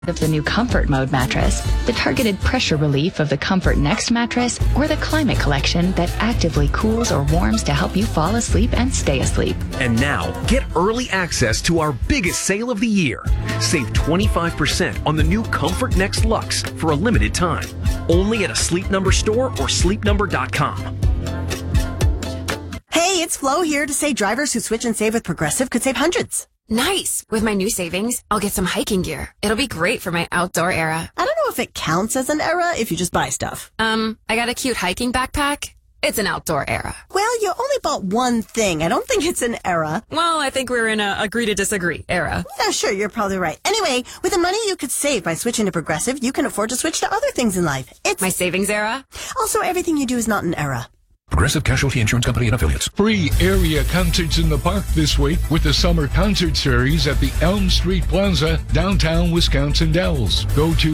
of the new Comfort Mode mattress, the targeted pressure relief of the Comfort Next mattress, or the Climate Collection that actively cools or warms to help you fall asleep and stay asleep. And now, get early access to our biggest sale of the year. Save 25% on the new Comfort Next Luxe for a limited time. Only at a Sleep Number store or sleepnumber.com. Hey, it's Flo here to say drivers who switch and save with Progressive could save hundreds. Nice. With my new savings, I'll get some hiking gear. It'll be great for my outdoor era. I don't know if it counts as an era if you just buy stuff. I got a cute hiking backpack. It's an outdoor era. Well, you only bought one thing. I don't think it's an era. Well, I think we're in a agree to disagree era. Yeah, sure, you're probably right. Anyway, with the money you could save by switching to Progressive, you can afford to switch to other things in life. It's my savings era. Also, everything you do is not an era. Progressive Casualty Insurance Company and Affiliates. Free area concerts in the park this week with the Summer Concert Series at the Elm Street Plaza, downtown Wisconsin Dells. Go to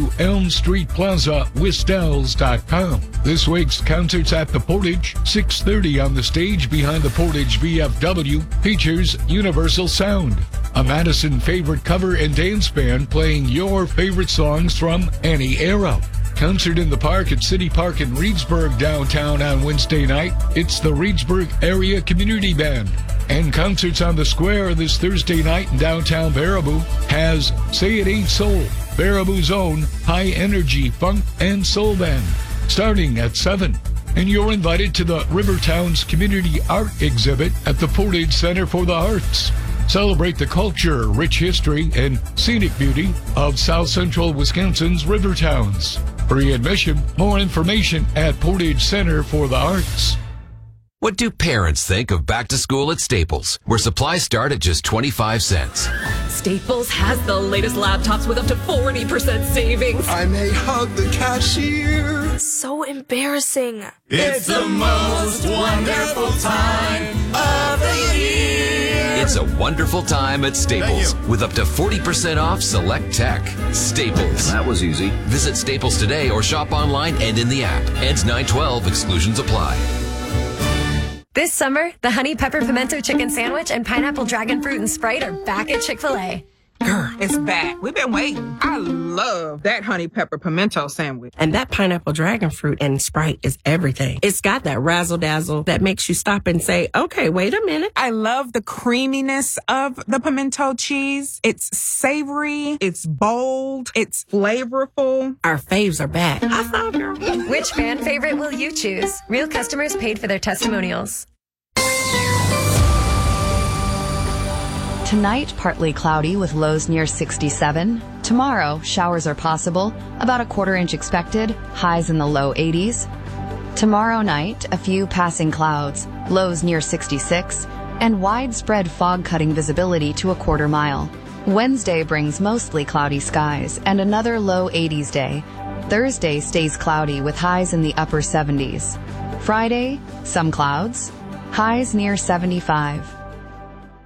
elmstreetplazawisdells.com. This week's concerts at the Portage, 6:30 on the stage behind the Portage VFW, features Universal Sound, a Madison favorite cover and dance band playing your favorite songs from any era. Concert in the park at City Park in Reedsburg downtown on Wednesday night. It's the Reedsburg Area Community Band. And concerts on the square this Thursday night in downtown Baraboo has Say It Ain't Soul, Baraboo's own high-energy funk and soul band, starting at 7. And you're invited to the Rivertowns Community Art Exhibit at the Portage Center for the Arts. Celebrate the culture, rich history, and scenic beauty of South Central Wisconsin's Rivertowns. Free admission. More information at Portage Center for the Arts. What do parents think of back to school at Staples, where supplies start at just 25 cents? Staples has the latest laptops with up to 40% savings. I may hug the cashier. So embarrassing. It's the most wonderful time of the year. It's a wonderful time at Staples with up to 40% off select tech. Staples. That was easy. Visit Staples today or shop online and in the app. Ends 9/12. Exclusions apply. This summer, the Honey Pepper Pimento Chicken Sandwich and Pineapple Dragon Fruit and Sprite are back at Chick-fil-A. Girl, it's back. We've been waiting. I love that Honey Pepper Pimento Sandwich. And that Pineapple Dragon Fruit and Sprite is everything. It's got that razzle-dazzle that makes you stop and say, okay, wait a minute. I love the creaminess of the pimento cheese. It's savory. It's bold. It's flavorful. Our faves are back. I saw her. Which fan favorite will you choose? Real customers paid for their testimonials. Tonight, partly cloudy with lows near 67. Tomorrow, showers are possible, about a quarter-inch expected, highs in the low 80s. Tomorrow night, a few passing clouds, lows near 66, and widespread fog-cutting visibility to a quarter mile. Wednesday brings mostly cloudy skies and another low 80s day. Thursday stays cloudy with highs in the upper 70s. Friday, some clouds, highs near 75.